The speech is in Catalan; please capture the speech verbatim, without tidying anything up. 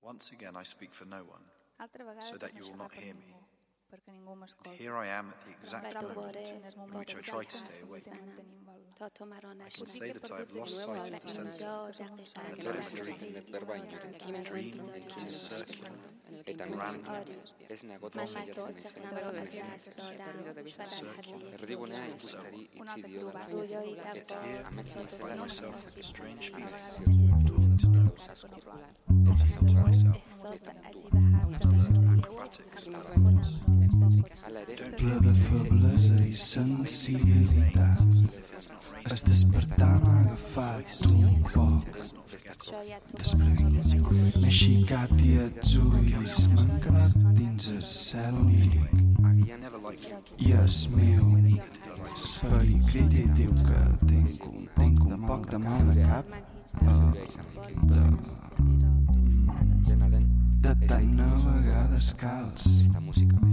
Once again I speak for no one, Altra vegada so that torno you a will xerrar not per hear ningú, me. perquè ningú m'escolti. Here I am at the exact Trobo moment en els in moments which I try to exactes stay que awake. vull mantenir-me'l. I can say that I have lost sight of the center, That that every dream is circular, grand, Erdigunea ikustari itzi diodala, eta ametsen by izan myself a strange feeling vegades of talking to no one, Eta to myself, acrobatic Hala ere, ple de feblesa i sensibilitat. El despertar m'ha agafat un poc desprevist. M'he aixecat i els ulls m'han quedat dins el cel oníric. I el meu esperit crític diu que tinc un, tinc un poc de mal de cap, de, de tant navegar descalç. esta música